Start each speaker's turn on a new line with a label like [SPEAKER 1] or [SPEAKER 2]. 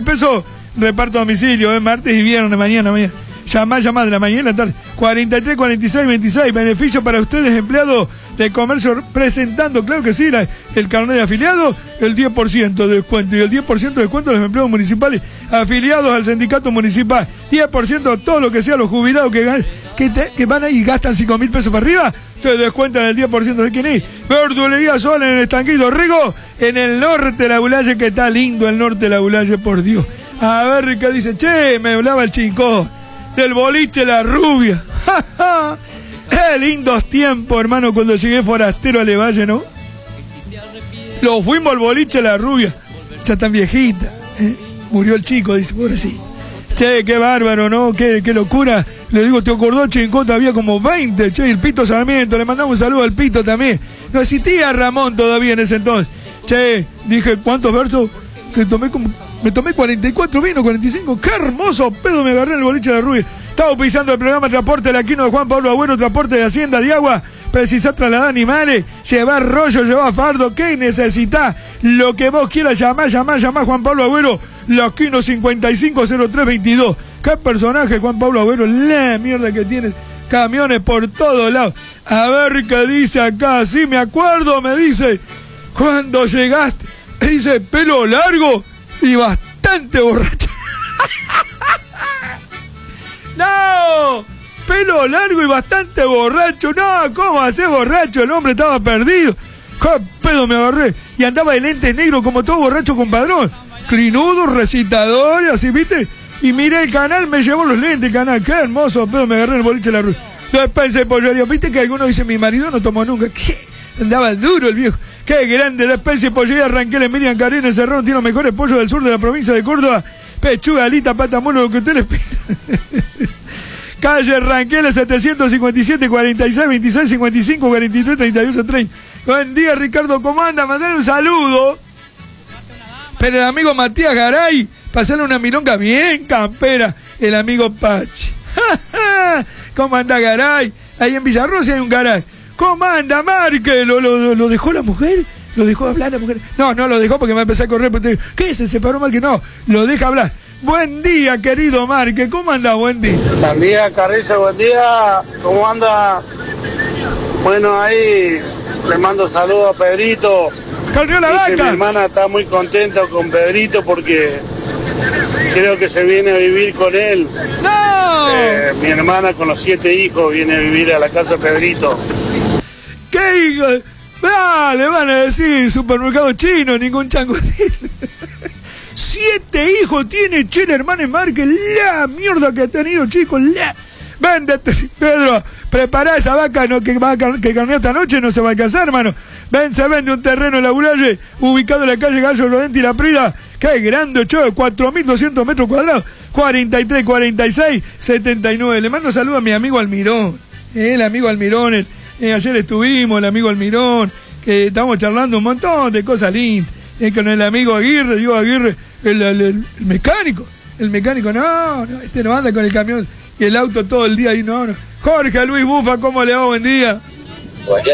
[SPEAKER 1] pesos, reparto a domicilio, martes y viernes, mañana. Llamá de la mañana a la tarde. 43, 46, 26. Beneficio para ustedes, empleados de comercio, presentando, claro que sí, el carnet de afiliado, el 10% de descuento. Y el 10% de descuento a los empleados municipales afiliados al sindicato municipal. 10% a todo lo que sea los jubilados que van ahí y gastan 5.000 pesos para arriba. Te descuentan el 10% de quién es. Verdulería Sol en el Estanquito Rigo, en el norte de la Bulaye, que está lindo el norte de la Bulaye, por Dios. A ver qué dice, che, me hablaba el chico del boliche La Rubia. Qué lindos tiempos, hermano, cuando llegué forastero a Levalle, ¿no? Lo fuimos al boliche La Rubia. Ya tan viejita, murió el chico, dice, por sí. Che, qué bárbaro, ¿no? Qué locura. Le digo, ¿te acordó, Chincota? Había como 20, che, el Pito Sarmiento, le mandamos un saludo al Pito también. No existía Ramón todavía en ese entonces. Che, dije, ¿cuántos versos? Me tomé 44 vinos, 45. Qué hermoso pedo me agarré en el boliche de La Rubia. Estaba pisando el programa Transporte Laquino de Juan Pablo Agüero, transporte de Hacienda de Agua. Precisás trasladar animales, llevar rollo, llevar fardo. ¿Qué necesitas? Lo que vos quieras, llamá Juan Pablo Agüero, Laquino 550322. ¿Qué personaje, Juan Pablo Agüero? La mierda que tienes. Camiones por todos lados. A ver qué dice acá. Sí, me acuerdo, me dice. Cuando llegaste, me dice, pelo largo y bastante borracho. No, pelo largo y bastante borracho. No, ¿cómo hacer borracho? El hombre estaba perdido. ¿Qué pedo me agarré? Y andaba de lentes negros como todo borracho compadrón. Clinudo, recitador y así, ¿viste? Y miré el canal, me llevó los lentes el canal. Qué hermoso pedo me agarré en el boliche de La Rubia. Despensa de pollería. ¿Viste que algunos dicen, mi marido no tomó nunca? ¿Qué? Andaba duro el viejo. Qué grande, despensa de pollería. Arranqué la Miriam Carina, Cerrón. Tiene los mejores pollos del sur de la provincia de Córdoba. Pechuga, alita, pata, mono, lo que usted les pida. Calle Ranquela 757 46 26 55 43 38 30. Buen día, Ricardo, ¿cómo anda? Mandale un saludo. Pero el amigo Matías Garay, pasarle una milonga bien campera. El amigo Pachi. ¿Cómo anda Garay? Ahí en Villarrosa hay un Garay. ¿Cómo anda Marque? ¿Lo dejó la mujer? ¿Lo dejó hablar la mujer? No lo dejó porque me empecé a correr. ¿Qué? ¿Se separó Marque? No, lo deja hablar. Buen día, querido Marque. ¿Cómo anda? Buen día.
[SPEAKER 2] Buen día, Carrizo. Buen día. ¿Cómo anda? Bueno, ahí le mando saludos a Pedrito.
[SPEAKER 1] ¡Carnió la vaca!
[SPEAKER 2] Mi hermana está muy contenta con Pedrito porque creo que se viene a vivir con él.
[SPEAKER 1] ¡No!
[SPEAKER 2] Mi hermana con los 7 hijos viene a vivir a la casa de Pedrito.
[SPEAKER 1] ¿Qué hijo? Le van a decir supermercado chino, ningún chango. 7 hijos tiene, che, hermano Márquez. La mierda que ha tenido, chicos. Véndete, Pedro. Prepara esa vaca, no, que carneó esta noche, no se va a alcanzar, hermano. Se vende un terreno en la Bulaye, ubicado en la calle Gallo Rodente y La Prida. Qué grande, che, 4.200 metros cuadrados. 43, 46, 79. Le mando saludos a mi amigo Almirón. El amigo Almirón, ayer estuvimos, el amigo Almirón, que estábamos charlando un montón de cosas lindas. Con el amigo Aguirre, digo Aguirre, el mecánico. El mecánico, no, este no anda con el camión y el auto todo el día ahí, no. Jorge Luis Bufa, ¿cómo le va? Buen día.
[SPEAKER 3] Buen día,